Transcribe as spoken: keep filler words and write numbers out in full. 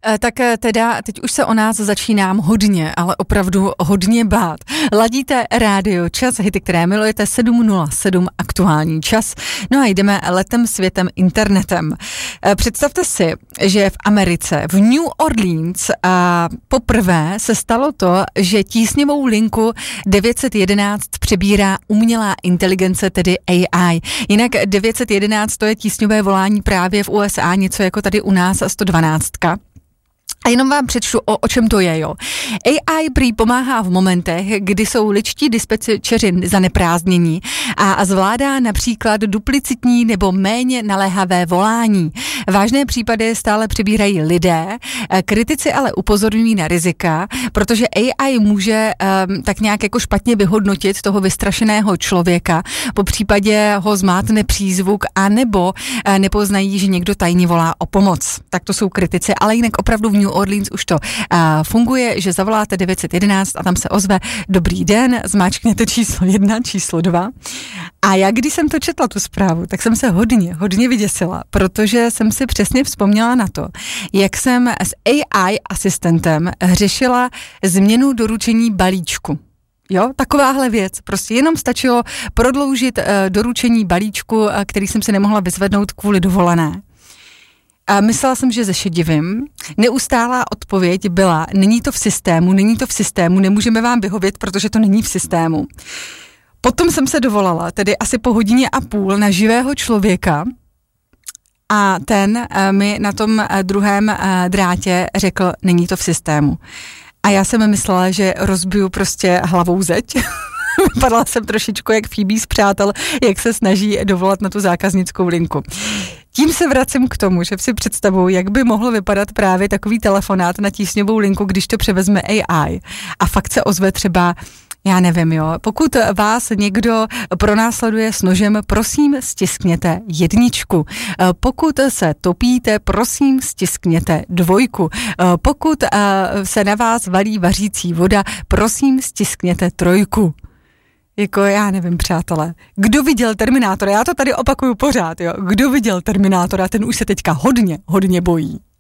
Tak teda, teď už se o nás začínám hodně, ale opravdu hodně bát. Ladíte rádio Čas, hity, které milujete, sedm nula sedm aktuální čas. No a jdeme letem, světem, internetem. Představte si, že v Americe, v New Orleans, a poprvé se stalo to, že tísňovou linku devět set jedenáct přebírá umělá inteligence, tedy A I. Jinak devět set jedenáct to je tísňové volání právě v U S A, něco jako tady u nás sto dvanáct. A jenom vám přečtu, o, o čem to je, jo. A I prý pomáhá v momentech, kdy jsou ličtí dispečeři zaneprázdnění a, a zvládá například duplicitní nebo méně naléhavé volání. Vážné případy stále přebírají lidé, kritici ale upozorňují na rizika, protože A I může um, tak nějak jako špatně vyhodnotit toho vystrašeného člověka, po případě ho zmátne přízvuk a nebo uh, nepoznají, že někdo tajně volá o pomoc. Tak to jsou kritici, ale jinak opravdu v New Orleans už to uh, funguje, že zavoláte devět set jedenáct a tam se ozve dobrý den, zmáčkněte číslo jedna, číslo dva. A já, když jsem to četla, tu zprávu, tak jsem se hodně, hodně vyděsila, protože jsem si přesně vzpomněla na to, jak jsem s A I asistentem řešila změnu doručení balíčku. Jo, takováhle věc. Prostě jenom stačilo prodloužit uh, doručení balíčku, uh, který jsem si nemohla vyzvednout kvůli dovolené. A myslela jsem, že zešedivím. Neustálá odpověď byla, není to v systému, není to v systému, nemůžeme vám vyhovět, protože to není v systému. Potom jsem se dovolala, tedy asi po hodině a půl, na živého člověka a ten uh, mi na tom uh, druhém uh, drátě řekl, není to v systému. A já jsem myslela, že rozbiju prostě hlavou zeď. Vypadala jsem trošičku jak Phoebe z Přátel, jak se snaží dovolat na tu zákaznickou linku. Tím se vracím k tomu, že si představuji, jak by mohl vypadat právě takový telefonát na tísňovou linku, když to převezme A I. A fakt se ozve třeba, já nevím, jo, pokud vás někdo pronásleduje s nožem, prosím, stiskněte jedničku. Pokud se topíte, prosím, stiskněte dvojku. Pokud se na vás valí vařící voda, prosím, stiskněte trojku. Jako já nevím, přátelé. Kdo viděl Terminátora? Já to tady opakuju pořád, jo. Kdo viděl Terminátora, ten už se teďka hodně, hodně bojí.